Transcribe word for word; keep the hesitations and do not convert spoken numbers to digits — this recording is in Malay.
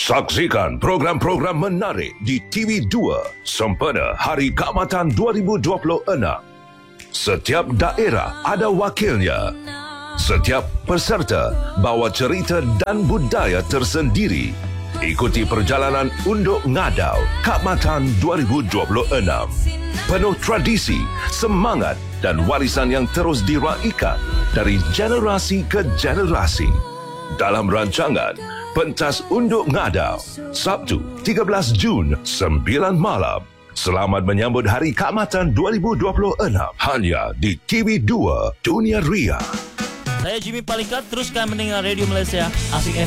Saksikan program-program menarik di T V dua sempena Hari Kaamatan dua ribu dua puluh enam. Setiap daerah ada wakilnya. Setiap peserta bawa cerita dan budaya tersendiri. Ikuti perjalanan Unduk Ngadau Kaamatan dua ribu dua puluh enam. Penuh tradisi, semangat dan warisan yang terus diraikan dari generasi ke generasi. Dalam rancangan Pentas Unduk Ngadau, Sabtu tiga belas Jun, sembilan malam. Selamat menyambut Hari Kaamatan dua ribu dua puluh enam hanya di T V dua Dunia Ria. Saya Jimmy Palikat, teruskan mendengar Radio Malaysia, Asik